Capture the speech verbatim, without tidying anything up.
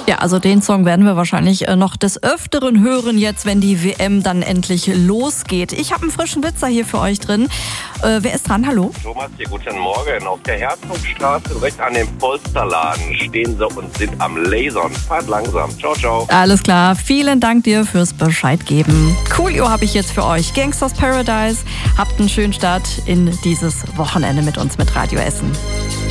Ja, also den Song werden wir wahrscheinlich noch des Öfteren hören jetzt, wenn die W M dann endlich losgeht. Ich habe einen frischen Witzer hier für euch drin. Äh, wer ist dran? Hallo? Thomas hier, guten Morgen. Auf der Herzogstraße direkt an dem Polsterladen stehen sie und sind am Lasern. Fahrt langsam. Ciao, ciao. Alles klar. Vielen Dank dir fürs Bescheid geben. Coolio habe ich jetzt für euch. Gangsters Paradise. Habt einen schönen Start in dieses Wochenende mit uns mit Radio Essen.